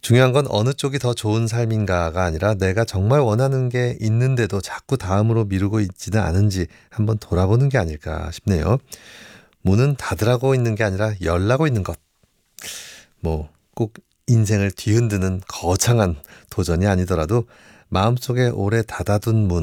중요한 건 어느 쪽이 더 좋은 삶인가가 아니라 내가 정말 원하는 게 있는데도 자꾸 다음으로 미루고 있지는 않은지 한번 돌아보는 게 아닐까 싶네요. 문은 닫으라고 있는 게 아니라 열라고 있는 것. 꼭 인생을 뒤흔드는 거창한 도전이 아니더라도 마음속에 오래 닫아둔 문